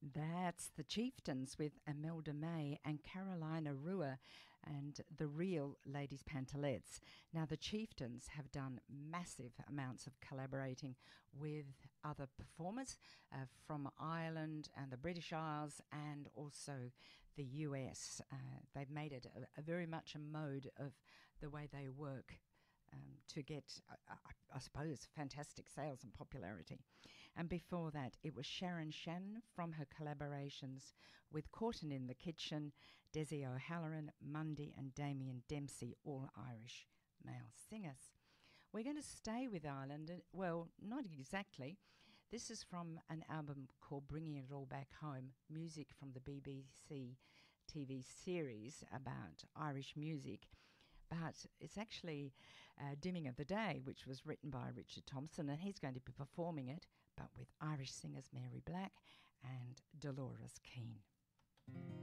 That's the Chieftains with Imelda May and Carolina Rua and the Real Ladies Pantalettes. Now, the Chieftains have done massive amounts of collaborating with other performers from Ireland and the British Isles and also the US. They've made it a very much a mode of the way they work to get, I suppose, fantastic sales and popularity. And before that, it was Sharon Shannon from her collaborations with Corton in the Kitchen, Desi O'Halloran, Mundy and Damien Dempsey, all Irish male singers. We're going to stay with Ireland. Well, not exactly. This is from an album called Bringing It All Back Home, music from the BBC TV series about Irish music. But it's actually Dimming of the Day, which was written by Richard Thompson, and he's going to be performing it, but with Irish singers Mary Black and Dolores Keane.